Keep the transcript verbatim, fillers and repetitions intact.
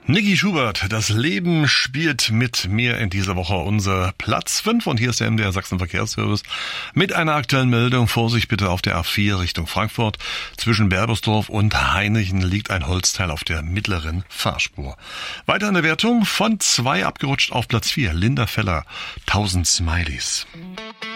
Niki Schubert, das Leben spielt mit mir in dieser Woche unser Platz fünf und hier ist der M D R Sachsen Verkehrsservice mit einer aktuellen Meldung. Vorsicht bitte auf der A vier Richtung Frankfurt. Zwischen Berbersdorf und Hainichen liegt ein Holzteil auf der mittleren Fahrspur. Weiter in der Wertung von zwei abgerutscht auf Platz vier. Linda Feller, tausend Smileys.